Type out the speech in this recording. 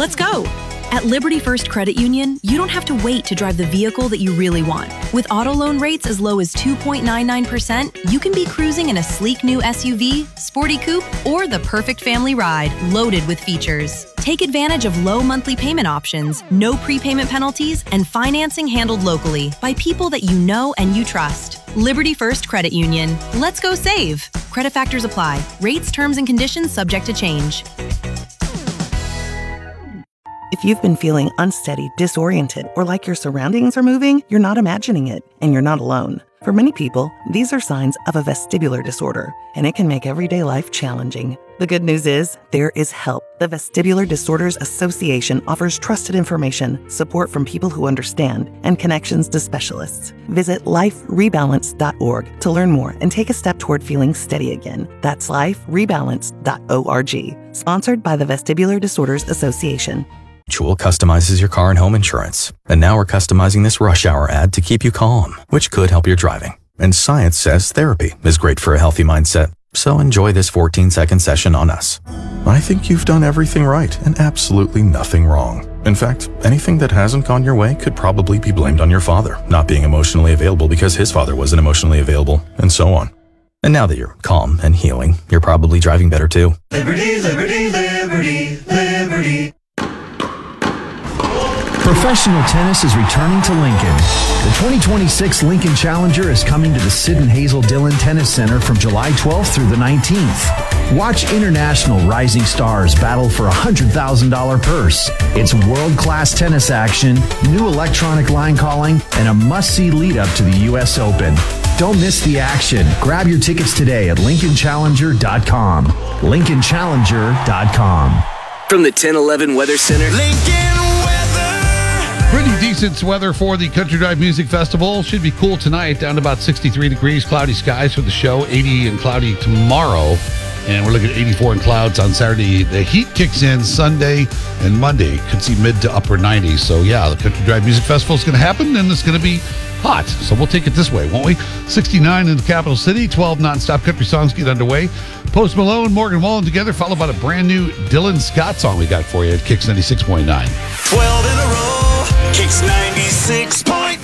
Let's go. At Liberty First Credit Union, you don't have to wait to drive the vehicle that you really want. With auto loan rates as low as 2.99%, you can be cruising in a sleek new SUV, sporty coupe, or the perfect family ride loaded with features. Take advantage of low monthly payment options, no prepayment penalties, and financing handled locally by people that you know and you trust. Liberty First Credit Union. Let's go save. Credit factors apply. Rates, terms, and conditions subject to change. If you've been feeling unsteady, disoriented, or like your surroundings are moving, you're not imagining it, and you're not alone. For many people, these are signs of a vestibular disorder, and it can make everyday life challenging. The good news is, there is help. The Vestibular Disorders Association offers trusted information, support from people who understand, and connections to specialists. Visit liferebalance.org to learn more and take a step toward feeling steady again. That's liferebalance.org. Sponsored by the Vestibular Disorders Association. Mutual customizes your car and home insurance. And now we're customizing this rush hour ad to keep you calm, which could help your driving. And science says therapy is great for a healthy mindset. So enjoy this 14-second session on us. I think you've done everything right and absolutely nothing wrong. In fact, anything that hasn't gone your way could probably be blamed on your father not being emotionally available because his father wasn't emotionally available, and so on. And now that you're calm and healing, you're probably driving better too. Liberty, liberty, liberty, liberty. Professional tennis is returning to Lincoln. The 2026 Lincoln Challenger is coming to the Sid and Hazel Dillon Tennis Center from July 12th through the 19th. Watch international rising stars battle for a $100,000 purse. It's world-class tennis action, new electronic line calling, and a must-see lead-up to the U.S. Open. Don't miss the action. Grab your tickets today at LincolnChallenger.com. LincolnChallenger.com. From the 1011 Weather Center, Lincoln weather. Pretty decent weather for the Country Drive Music Festival. Should be cool tonight, down to about 63 degrees, cloudy skies for the show, 80 and cloudy tomorrow. And we're looking at 84 and clouds on Saturday. The heat kicks in Sunday and Monday. Could see mid to upper 90s. So, yeah, the Country Drive Music Festival is going to happen, and it's going to be hot. So we'll take it this way, won't we? 69 in the capital city. 12 nonstop country songs get underway. Post Malone, Morgan Wallen together, followed by a brand new Dylan Scott song we got for you at Kicks 96.9. 12 in a row. Kicks 96.9.